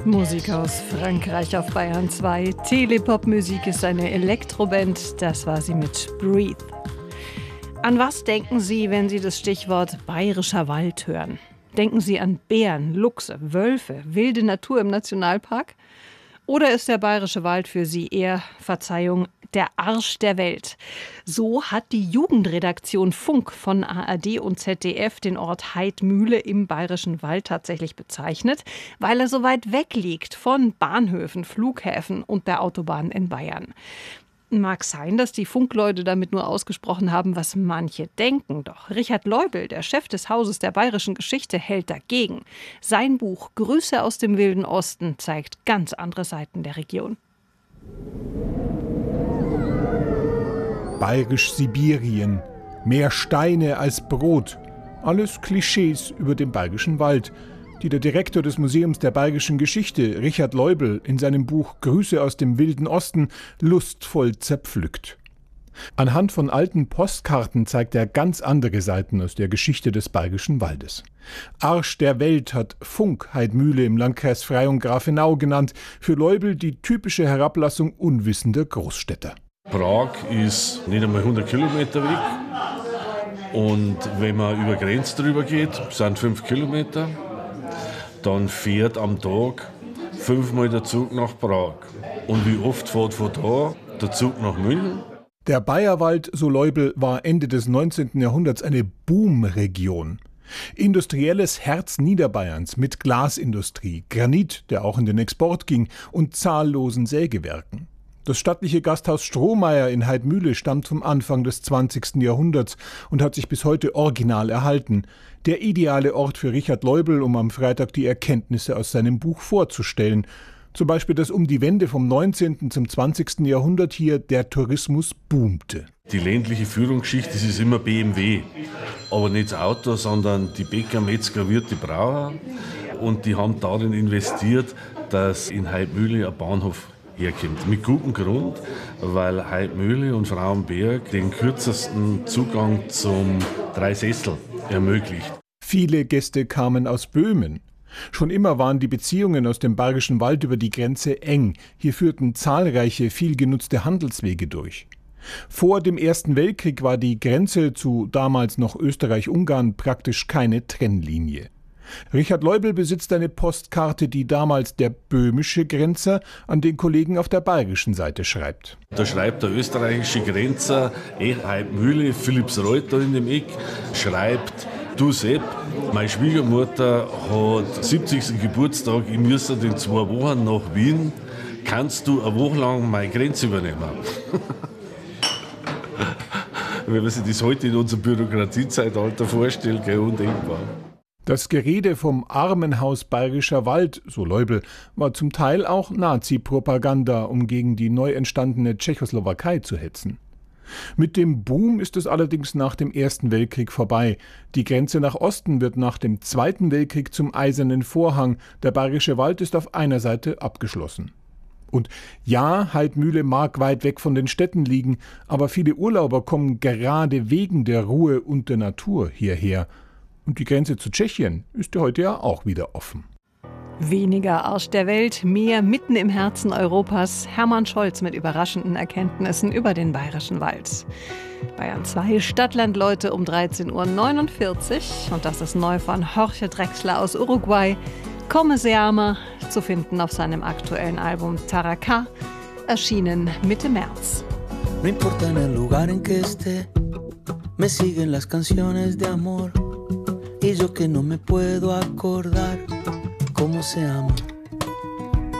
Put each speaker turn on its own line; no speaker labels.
Musik aus Frankreich auf Bayern 2. Telepop-Musik ist eine Elektroband. Das war sie mit Breathe. An was denken Sie, wenn Sie das Stichwort bayerischer Wald hören? Denken Sie an Bären, Luchse, Wölfe, wilde Natur im Nationalpark? Oder ist der bayerische Wald für Sie eher, Verzeihung, der Arsch der Welt? So hat die Jugendredaktion Funk von ARD und ZDF den Ort Heidmühle im Bayerischen Wald tatsächlich bezeichnet, weil er so weit weg liegt von Bahnhöfen, Flughäfen und der Autobahn in Bayern. Mag sein, dass die Funkleute damit nur ausgesprochen haben, was manche denken. Doch Richard Leubel, der Chef des Hauses der bayerischen Geschichte, hält dagegen. Sein Buch Grüße aus dem wilden Osten zeigt ganz andere Seiten der Region.
Bayerisch-Sibirien, mehr Steine als Brot. Alles Klischees über den Bayerischen Wald, die der Direktor des Museums der Bayerischen Geschichte, Richard Leubel, in seinem Buch Grüße aus dem wilden Osten lustvoll zerpflückt. Anhand von alten Postkarten zeigt er ganz andere Seiten aus der Geschichte des Bayerischen Waldes. Arsch der Welt hat Funk Heidmühle im Landkreis Freyung-Grafenau genannt, für Leubel die typische Herablassung unwissender Großstädter.
Prag ist nicht einmal 100 Kilometer weg und wenn man über Grenz drüber geht, sind 5 Kilometer. Dann fährt am Tag 5-mal der Zug nach Prag. Und wie oft fährt von da der Zug nach München?
Der Bayerwald, so Leubel, war Ende des 19. Jahrhunderts eine Boomregion. Industrielles Herz Niederbayerns mit Glasindustrie, Granit, der auch in den Export ging, und zahllosen Sägewerken. Das stattliche Gasthaus Strohmeier in Heidmühle stammt vom Anfang des 20. Jahrhunderts und hat sich bis heute original erhalten. Der ideale Ort für Richard Leubel, um am Freitag die Erkenntnisse aus seinem Buch vorzustellen. Zum Beispiel, dass um die Wende vom 19. zum 20. Jahrhundert hier der Tourismus boomte.
Die ländliche Führungsgeschichte, das ist immer BMW. Aber nicht das Auto, sondern die Bäcker, Metzger, Wirte, Brauer. Und die haben darin investiert, dass in Heidmühle ein Bahnhof herkommt. Mit gutem Grund, weil Heidmühle und Frauenberg den kürzesten Zugang zum Dreisessel ermöglicht.
Viele Gäste kamen aus Böhmen. Schon immer waren die Beziehungen aus dem Bayerischen Wald über die Grenze eng. Hier führten zahlreiche, viel genutzte Handelswege durch. Vor dem Ersten Weltkrieg war die Grenze zu damals noch Österreich-Ungarn praktisch keine Trennlinie. Richard Leubel besitzt eine Postkarte, die damals der böhmische Grenzer an den Kollegen auf der bayerischen Seite schreibt.
Da schreibt der österreichische Grenzer, Heidmühle, Philipsreuth da in dem Eck, schreibt: Du Sepp, meine Schwiegermutter hat 70. Geburtstag, ich müsste in 2 Wochen nach Wien, kannst du eine Woche lang meine Grenze übernehmen? Wenn man sich das heute in unserem Bürokratiezeitalter vorstellt, gell, undenkbar.
Das Gerede vom Armenhaus Bayerischer Wald, so Leubel, war zum Teil auch Nazi-Propaganda, um gegen die neu entstandene Tschechoslowakei zu hetzen. Mit dem Boom ist es allerdings nach dem Ersten Weltkrieg vorbei. Die Grenze nach Osten wird nach dem Zweiten Weltkrieg zum Eisernen Vorhang. Der Bayerische Wald ist auf einer Seite abgeschlossen. Und ja, Heidmühle mag weit weg von den Städten liegen, aber viele Urlauber kommen gerade wegen der Ruhe und der Natur hierher. Und die Grenze zu Tschechien ist ja heute ja auch wieder offen.
Weniger Arsch der Welt, mehr mitten im Herzen Europas. Hermann Scholz mit überraschenden Erkenntnissen über den Bayerischen Wald. Bayern 2 Stadtlandleute um 13.49 Uhr. Und das ist neu von Jorge Drexler aus Uruguay. Come se ama, zu finden auf seinem aktuellen Album Taraka, erschienen Mitte März.
No importa en el lugar en que esté, me siguen las canciones de amor. Y yo que no me puedo acordar cómo se ama.